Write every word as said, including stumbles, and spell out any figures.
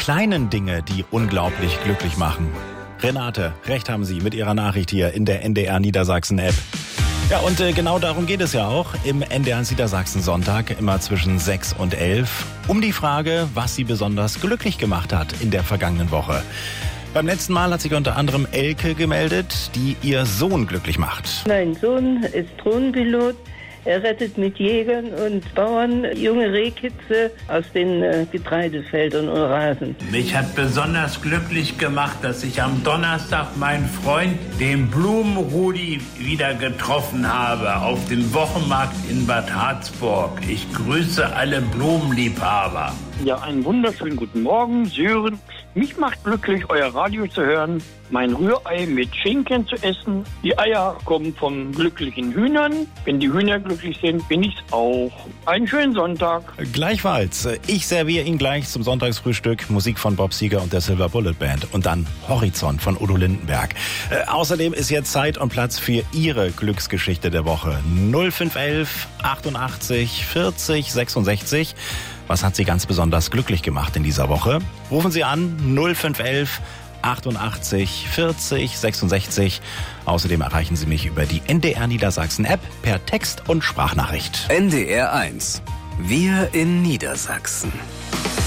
kleinen Dinge, die unglaublich glücklich machen. Renate, recht haben Sie mit Ihrer Nachricht hier in der N D R Niedersachsen-App. Ja, und äh, genau darum geht es ja auch im N D R Niedersachsen Sonntag, immer zwischen sechs und elf, um die Frage, was Sie besonders glücklich gemacht hat in der vergangenen Woche. Beim letzten Mal hat sich unter anderem Elke gemeldet, die ihr Sohn glücklich macht. Mein Sohn ist Drohnenpilot. Er rettet mit Jägern und Bauern junge Rehkitze aus den äh, Getreidefeldern und Rasen. Mich hat besonders glücklich gemacht, dass ich am Donnerstag meinen Freund, den Blumenrudi, wieder getroffen habe auf dem Wochenmarkt in Bad Harzburg. Ich grüße alle Blumenliebhaber. Ja, einen wunderschönen guten Morgen, Sören. Mich macht glücklich, euer Radio zu hören, mein Rührei mit Schinken zu essen. Die Eier kommen von glücklichen Hühnern. Wenn die Hühner glücklich sind, bin ich's auch. Einen schönen Sonntag. Gleichfalls. Ich serviere Ihnen gleich zum Sonntagsfrühstück Musik von Bob Seger und der Silver Bullet Band und dann Horizont von Udo Lindenberg. Äh, außerdem ist jetzt Zeit und Platz für Ihre Glücksgeschichte der Woche. null fünf elf achtundachtzig vierzig sechsundsechzig. Was hat Sie ganz besonders glücklich gemacht in dieser Woche? Rufen Sie an null fünf elf achtundachtzig vierzig sechsundsechzig. Außerdem erreichen Sie mich über die N D R Niedersachsen App per Text und Sprachnachricht. N D R eins. Wir in Niedersachsen.